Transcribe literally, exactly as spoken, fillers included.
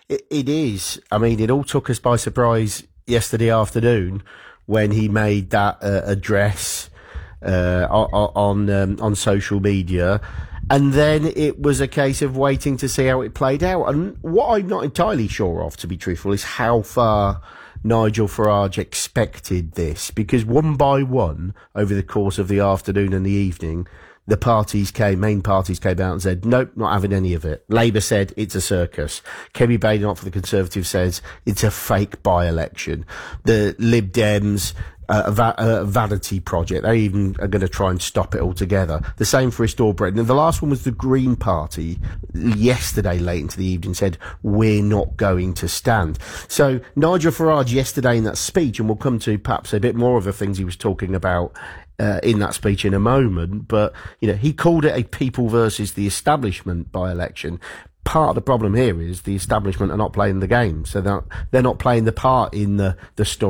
It, it is. I mean, it all took us by surprise yesterday afternoon when he made that uh, address uh, on on, um, on social media. And then it was a case of waiting to see how it played out. And what I'm not entirely sure of, to be truthful, is how far Nigel Farage expected this. Because one by one, over the course of the afternoon and the evening, the parties came, main parties came out and said, nope, not having any of it. Labour said it's a circus. Kemi Badenoch for the Conservatives says it's a fake by-election. The Lib Dems, uh, a, va- a vanity project. They even are going to try and stop it altogether. The same for Restore Britain. And the last one was the Green Party. Yesterday, late into the evening, said, we're not going to stand. So Nigel Farage yesterday in that speech, and we'll come to perhaps a bit more of the things he was talking about Uh, in that speech in a moment, but you know, he called it a people versus the establishment by-election. Part of the problem here is the establishment are not playing the game, so they're, they're not playing the part in the, the story.